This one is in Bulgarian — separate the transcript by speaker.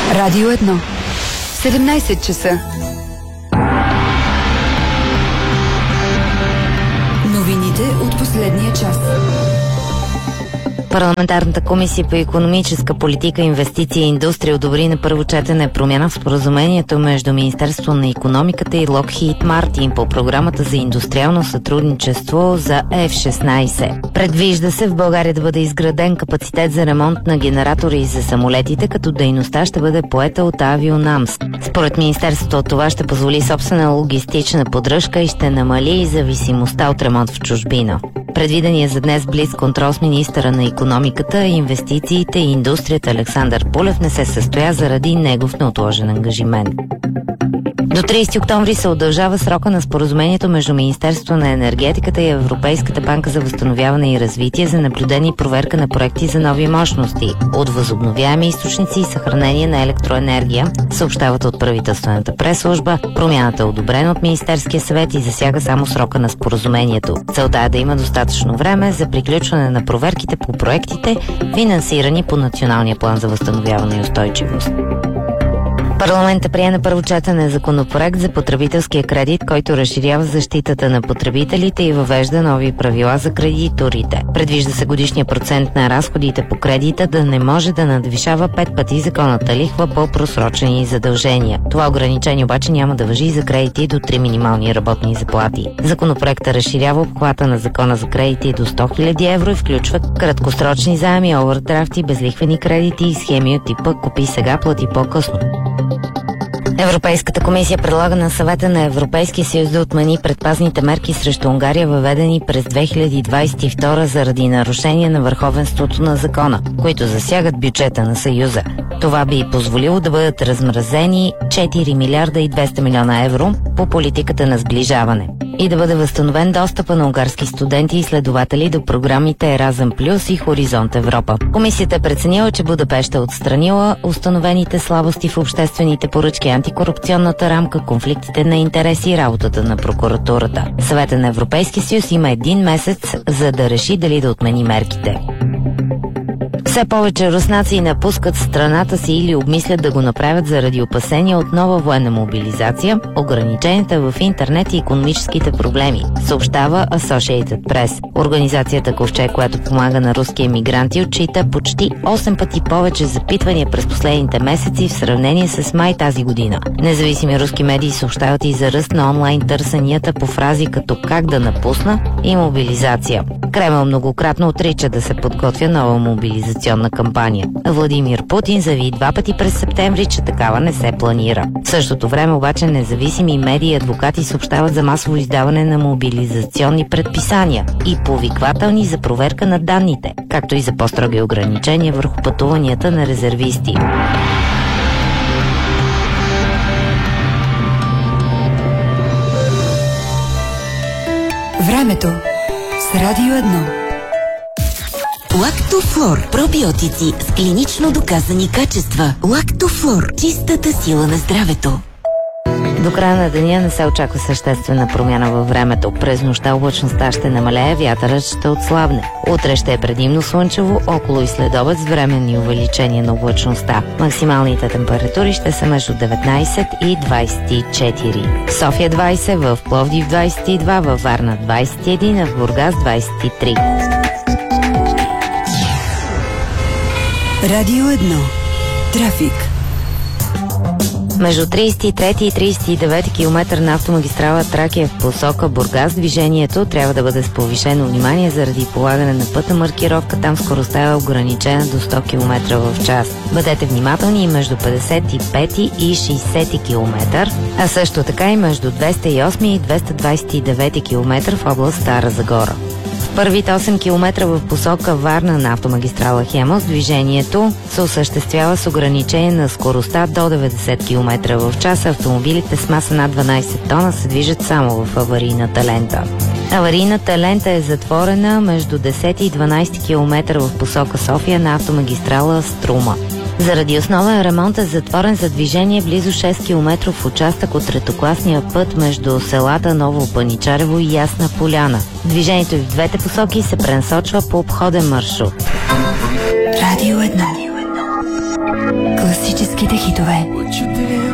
Speaker 1: Радио 1. 17 часа. Новините от последния час.
Speaker 2: Парламентарната комисия по икономическа политика, инвестиции и индустрия одобри на първо четене промяна в споразумението между Министерството на икономиката и Lockheed Martin по програмата за индустриално сътрудничество за F-16. Предвижда се в България да бъде изграден капацитет за ремонт на генератори за самолетите, като дейността ще бъде поета от Авионамс. Според Министерството това ще позволи собствена логистична поддръжка и ще намали зависимостта от ремонт в чужбина. Предвидения за днес близ контрол с министъра на икономиката, инвестициите и индустрията Александър Пулев не се състоя заради негов неотложен ангажимент. До 30 октомври се удължава срока на споразумението между Министерството на енергетиката и Европейската банка за възстановяване и развитие за наблюдение и проверка на проекти за нови мощности от възобновяеми източници и съхранение на електроенергия, съобщават от правителствената пресслужба. Промяната е одобрена от Министерския съвет и засяга само срока на споразумението. Целта е да има достатъчно време за приключване на проверките по проектите, финансирани по Националния план за възстановяване и устойчивост. Парламентът прие на първо четене законопроект за потребителския кредит, който разширява защитата на потребителите и въвежда нови правила за кредиторите. Предвижда се годишния процент на разходите по кредита да не може да надвишава 5 пъти законната лихва по просрочени задължения. Това ограничение обаче няма да важи за кредити до 3 минимални работни заплати. Законопроектът разширява обхвата на закона за кредити до 100 000 евро и включва краткосрочни заеми, овърдрафти, безлихвени кредити и схеми от типа "купи сега, плати по-късно". Европейската комисия предлага на Съвета на Европейския съюз да отмени предпазните мерки срещу Унгария, въведени през 2022 заради нарушение на върховенството на закона, които засягат бюджета на Съюза. Това би позволило да бъдат размразени 4 милиарда и 200 милиона евро по политиката на сближаване и да бъде възстановен достъпа на унгарски студенти и изследователи до програмите Еразъм Плюс и Хоризонт Европа. Комисията е преценила, че Будапеща е отстранила установените слабости в обществените поръчки, антикорупционната рамка, конфликтите на интереси и работата на прокуратурата. Съвета на Европейския съюз има 1 месец, за да реши дали да отмени мерките. Все повече руснаци напускат страната си или обмислят да го направят заради опасения от нова военна мобилизация, ограниченията в интернет и икономическите проблеми, съобщава Associated Press. Организацията Ковчег, която помага на руски емигранти, отчита почти 8 пъти повече запитвания през последните месеци в сравнение с май тази година. Независими руски медии съобщават и за ръст на онлайн търсенията по фрази като "как да напусна" и "мобилизация". Кремъл многократно отрича да се подготвя нова мобилизационна кампания. Владимир Путин заяви 2 пъти през септември, че такава не се планира. В същото време обаче независими медии и адвокати съобщават за масово издаване на мобилизационни предписания и повиквателни за проверка на данните, както и за по-строги ограничения върху пътуванията на резервисти.
Speaker 1: Времето с Радио 1.
Speaker 3: Лактофлор. Пробиотици с клинично доказани качества. Лактофлор. Чистата сила на здравето.
Speaker 2: До края на деня не се очаква съществена промяна във времето. През нощта облачността ще намалее, вятърът ще отслабне. Утре ще е предимно слънчево, около и следобед с временни увеличения на облачността. Максималните температури ще са между 19 и 24. В София 20, в Пловдив 22, във Варна 21, а в Бургас 23.
Speaker 1: Радио 1. Трафик.
Speaker 2: Между 33 и 39 км на автомагистрала Тракия в посока Бургас движението трябва да бъде с повишено внимание заради полагане на пътна маркировка. Там скоростта е ограничена до 100 км в час. Бъдете внимателни и между 55 и 60 км, а също така и между 208 и 229 км в област Стара Загора. В първите 8 км в посока Варна на автомагистрала Хемус движението се осъществява с ограничение на скоростта до 90 км в час. Автомобилите с маса над 12 тона се движат само в аварийната лента. Аварийната лента е затворена между 10 и 12 км в посока София на автомагистрала Струма. Заради основен ремонт е затворен за движение близо 6 км в участък от третокласния път между селата Ново Паничарево и Ясна Поляна. Движението в двете посоки се пренасочва по обходен маршрут.
Speaker 1: Радио 1. Класически българските хитове.